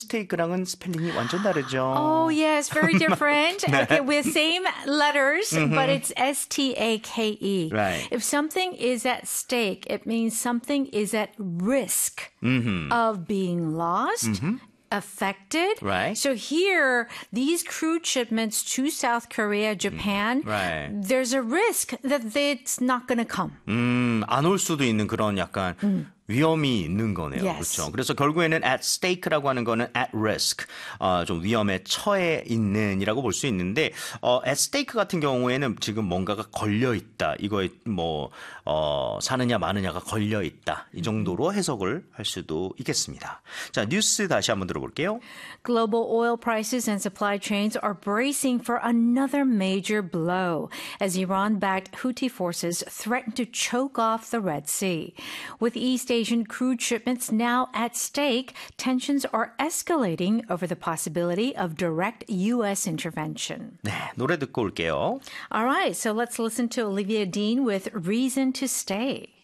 스테이크랑은 스펠링이 완전 다르죠. Oh, yes, very different. Okay, with same letters, but it's S-T-A-K-E. Right. If something is at stake, it means something is at risk of being lost, affected. Right. So here, these crude shipments to South Korea, Japan, Right. there's a risk that it's not going to come. 안 올 수도 있는 그런 약간 위험이 있는 거네요. Yes. 그렇죠. 그래서 결국에는 at stake라고 하는 거는 at risk, 좀 위험에 처해 있는이라고 볼 수 있는데 at stake 같은 경우에는 지금 뭔가가 걸려 있다. 이거에 사느냐 마느냐가 걸려 있다. 이 정도로 해석을 할 수도 있겠습니다. 자, 뉴스 다시 한번 들어볼게요. Global oil prices and supply chains are bracing for another major blow as Iran-backed Houthi forces threaten to choke off the Red Sea. With East Asian crude shipments now at stake, tensions are escalating over the possibility of direct U.S. intervention. 네, 노래 듣고 올게요. All right, so let's listen to Olivia Dean with Reason to Stay.